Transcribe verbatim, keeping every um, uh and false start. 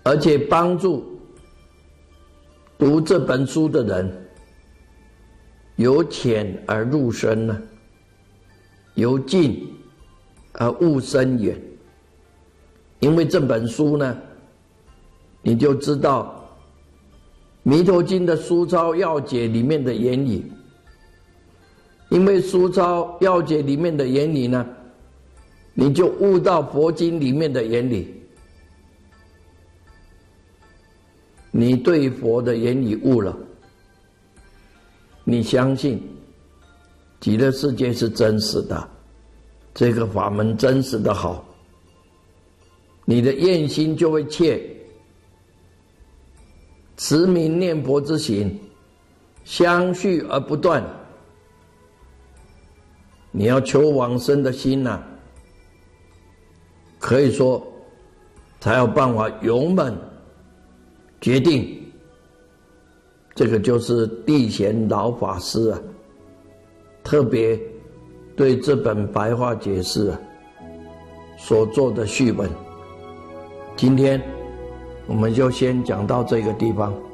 而且帮助读这本书的人由浅而入深呢，由近而悟深远。因为这本书呢，你就知道《弥陀经》的书钞要解里面的原理。因为书钞要解里面的原理呢，你就悟到佛经里面的原理。你对佛的原理悟了，你相信极乐世界是真实的，这个法门真实的好，你的愿心就会切，持名念佛之行相续而不断。你要求往生的心啊，可以说才有办法勇猛决定。这个就是地贤老法师啊，特别对这本白话解释啊所做的序本。今天我们就先讲到这个地方。